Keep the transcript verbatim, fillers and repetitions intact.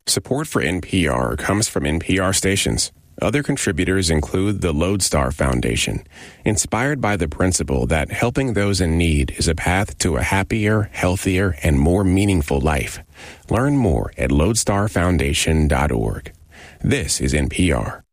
Support for N P R comes from N P R stations. Other contributors include the Lodestar Foundation, inspired by the principle that helping those in need is a path to a happier, healthier, and more meaningful life. Learn more at lodestar foundation dot org. This is N P R.